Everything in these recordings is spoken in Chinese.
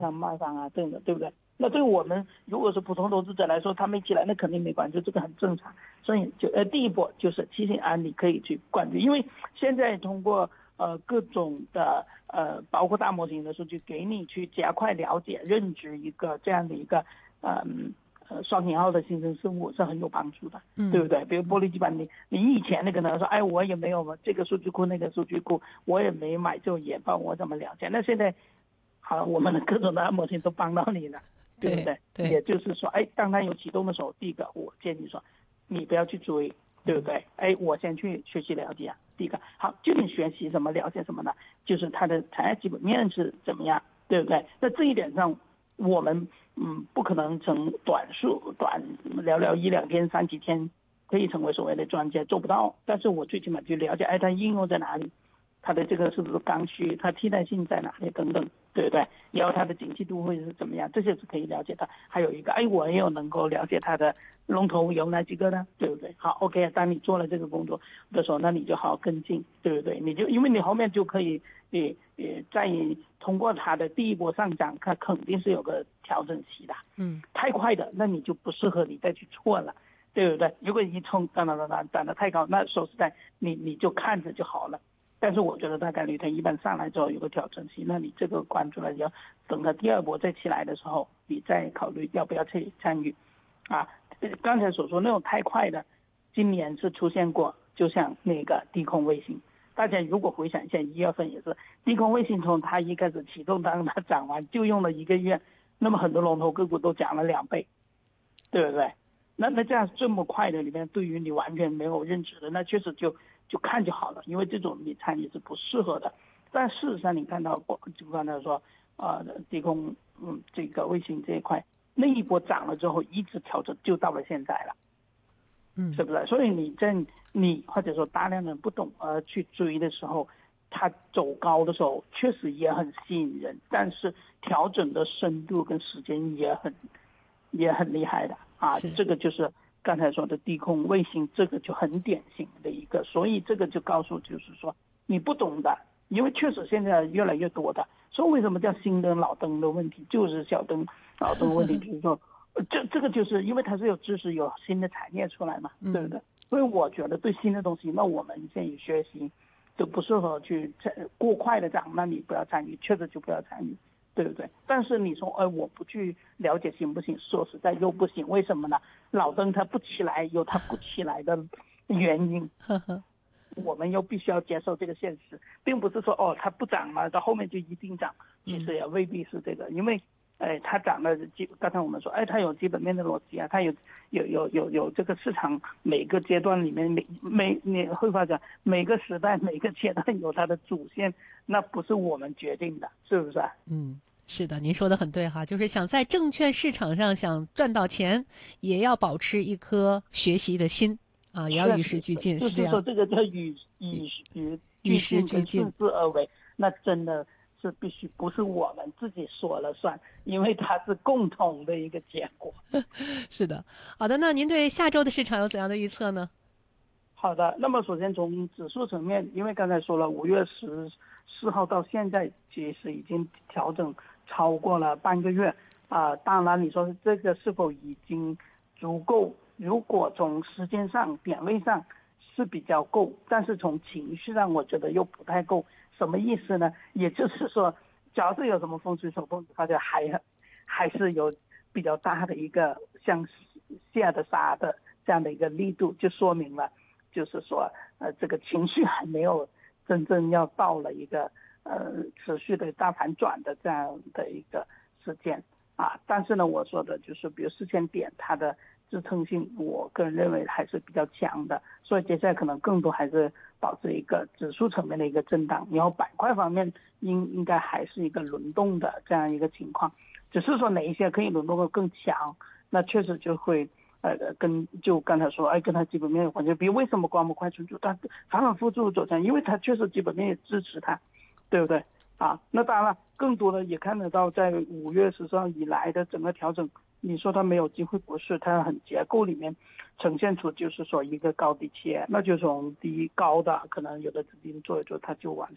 像卖方啊等等，对不对？那对我们如果是普通投资者来说，他没起来，那肯定没关系，这个很正常。所以就第一步就是提醒你可以去关注，因为现在通过各种的包括大模型的数据，给你去加快了解、认知一个这样的一个双引号的新生事物是很有帮助的，对不对？比如玻璃基板，你以前那个呢说，哎，我也没有这个数据库那个数据库，我也没买这种研报，我怎么了解？那现在好，我们的各种的模型都帮到你了，对不对？ 对， 也就是说，哎，当它有启动的时候，第一个我建议说，你不要去追，对不对？哎，我先去学习了解啊。第一个，好，就你学习什么，了解什么呢？就是它的产业基本面是怎么样，对不对？那这一点上，我们不可能从短聊聊一两天、三几天可以成为所谓的专家，做不到。但是我最起码去了解，哎，它应用在哪里？它的这个是不是刚需？它替代性在哪里？等等，对不对？然后它的景气度会是怎么样？这些是可以了解的。还有一个，哎，我也有能够了解它的龙头有哪几个呢？对不对？好 ，OK， 当你做了这个工作的时候，那你就好好跟进，对不对？你就因为你后面就可以，在通过它的第一波上涨，它肯定是有个调整期的。太快的，那你就不适合你再去错了。对不对？如果一冲涨得太高，那说实在，你就看着就好了。但是我觉得大概率它一般上来之后有个调整期，那你这个关注了，要等它第二波再起来的时候，你再考虑要不要去参与。啊，刚才所说那种太快的，今年是出现过，就像那个低空卫星，大家如果回想一下1月份也是低空卫星从它一开始启动，当它涨完就用了1个月，那么很多龙头个股都涨了2倍，对不对？那这样这么快的里面，对于你完全没有认知的，那确实就看就好了，因为这种你参与是不适合的。但事实上你看到，就刚才说低空这个卫星这一块，那一波涨了之后一直调整，就到了现在了，是不是？所以你或者说大量人不懂去追的时候，它走高的时候确实也很吸引人，但是调整的深度跟时间也很厉害的啊。这个就是刚才说的低空卫星，这个就很典型的一个。所以这个就告诉就是说你不懂的，因为确实现在越来越多的。所以为什么叫新灯老灯的问题，就是小灯老灯问题，就是说这个就是因为它是有知识有新的产业出来嘛，对不对？所以我觉得对新的东西，那我们现在学习就不适合去过快的涨，那你不要参与，确实就不要参与，对不对？但是你说我不去了解行不行？说实在又不行，为什么呢？老灯它不起来有它不起来的原因我们又必须要接受这个现实，并不是说它不涨了到后面就一定涨，其实也未必是这个。因为它涨了，刚才我们说它有基本面的逻辑啊，它有这个市场每个阶段里面你会发现每个时代每个阶段有它的主线，那不是我们决定的，是不是啊？ 是的，您说的很对哈，就是想在证券市场上想赚到钱，也要保持一颗学习的心啊，也要与时俱进， 是这样。就是说这个叫与时俱进，顺势而为，那真的是必须不是我们自己说了算，因为它是共同的一个结果。 是的，好的，那您对下周的市场有怎样的预测呢？ 好的，那么首先从指数层面，因为刚才说了5月14号到现在其实已经调整超过了半个月当然你说这个是否已经足够，如果从时间上点位上是比较够，但是从情绪上我觉得又不太够。什么意思呢？也就是说假如是有什么风吹草动，大家还是有比较大的一个向下的杀的这样的一个力度，就说明了就是说这个情绪还没有真正要到了一个持续的大反转的这样的一个事件但是呢我说的就是比如4000点它的支撑性我个人认为还是比较强的，所以接下来可能更多还是保持一个指数层面的一个震荡，然后板块方面应该还是一个轮动的这样一个情况，只是说哪一些可以轮动的更强，那确实就会就刚才说跟它基本面有关系。比如为什么光伏快速它反反复复走强，因为它确实基本面也支持它，对不对那当然了，更多的也看得到在5月14号以来的整个调整，你说它没有机会，不是，它很结构里面呈现出就是说一个高低切，那就从低高的可能有的资金做一做它就往下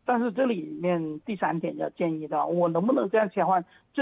但是这里面第3点要建议的，我能不能这样切换？